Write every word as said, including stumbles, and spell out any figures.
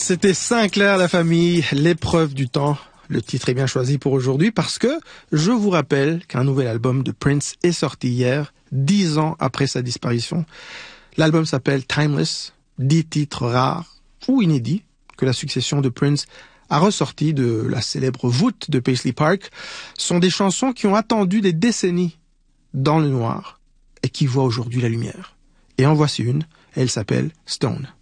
C'était Sinclair la famille, l'épreuve du temps. Le titre est bien choisi pour aujourd'hui parce que je vous rappelle qu'un nouvel album de Prince est sorti hier, dix ans après sa disparition. L'album s'appelle Timeless, dix titres rares ou inédits que la succession de Prince a ressortis de la célèbre voûte de Paisley Park sont des chansons qui ont attendu des décennies dans le noir et qui voient aujourd'hui la lumière. Et en voici une, elle s'appelle Stone.